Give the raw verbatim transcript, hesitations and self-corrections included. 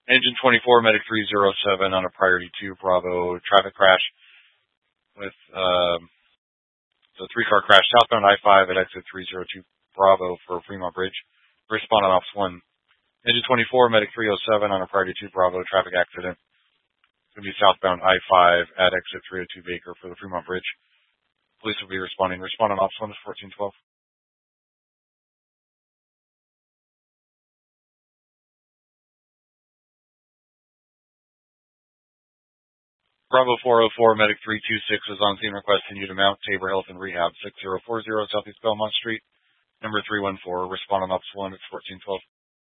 Engine twenty-four, Medic three oh seven on a priority two, Bravo, traffic crash with um, the three-car crash southbound I five at exit three oh two, Bravo for Fremont Bridge. Respond on Ops one. Engine twenty-four, Medic three oh seven on a priority two, Bravo, traffic accident. It's going to be southbound I five at exit three oh two Baker for the Fremont Bridge. Police will be responding. Respond on Ops one is fourteen twelve. Bravo four oh four, Medic three two six is on scene requesting you to mount Tabor Health and Rehab, six oh four oh Southeast Belmont Street, number three one four. Respond on Ops one, it's fourteen twelve.